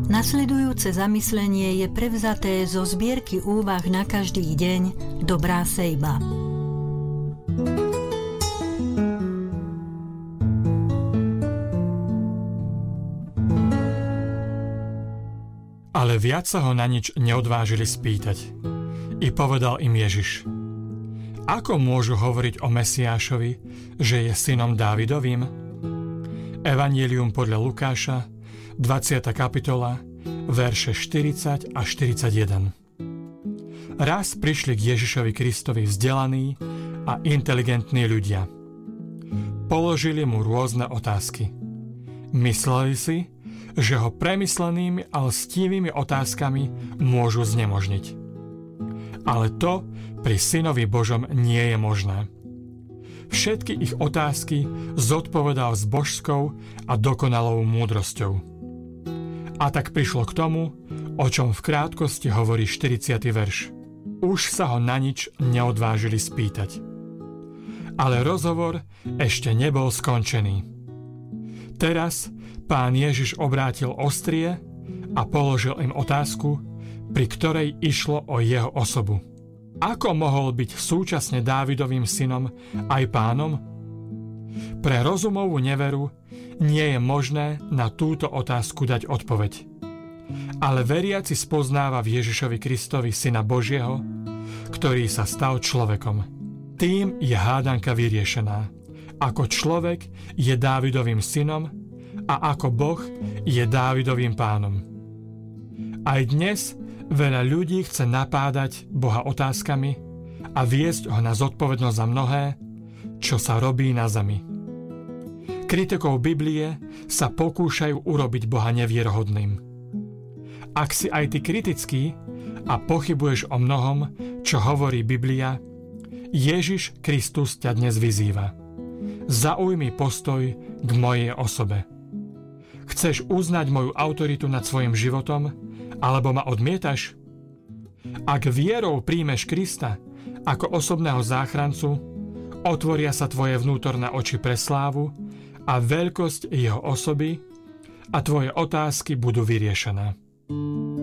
Nasledujúce zamyslenie je prevzaté zo zbierky úvah na každý deň Dobrá sejba. Ale viac sa ho na nič neodvážili spýtať. I povedal im Ježiš: Ako môžu hovoriť o Mesiášovi, že je synom Dávidovým? Evanjelium podľa Lukáša, 20. kapitola, verše 40 a 41. Raz prišli k Ježišovi Kristovi vzdelaní a inteligentní ľudia. Položili mu rôzne otázky. Mysleli si, že ho premyslenými a lstivými otázkami môžu znemožniť. Ale to pri Synovi Božom nie je možné. Všetky ich otázky zodpovedal s božskou a dokonalou múdrosťou. A tak prišlo k tomu, o čom v krátkosti hovorí 40. verš. Už sa ho na nič neodvážili spýtať. Ale rozhovor ešte nebol skončený. Teraz Pán Ježiš obrátil ostrie a položil im otázku, pri ktorej išlo o jeho osobu. Ako mohol byť súčasne Dávidovým synom aj pánom? Pre rozumovú neveru nie je možné na túto otázku dať odpoveď. Ale veriaci spoznáva v Ježišovi Kristovi, Syna Božieho, ktorý sa stal človekom. Tým je hádanka vyriešená. Ako človek je Dávidovým synom a ako Boh je Dávidovým pánom. Aj dnes veľa ľudí chce napádať Boha otázkami a viesť ho na zodpovednosť za mnohé, čo sa robí na zemi. Kritikou Biblie sa pokúšajú urobiť Boha nevierohodným. Ak si aj ty kritický a pochybuješ o mnohom, čo hovorí Biblia, Ježiš Kristus ťa dnes vyzýva. Zaujmi postoj k mojej osobe. Chceš uznať moju autoritu nad svojim životom, alebo ma odmietaš? Ak vierou príjmeš Krista ako osobného záchrancu, otvoria sa tvoje vnútorné oči pre slávu a veľkosť jeho osoby a tvoje otázky budú vyriešené.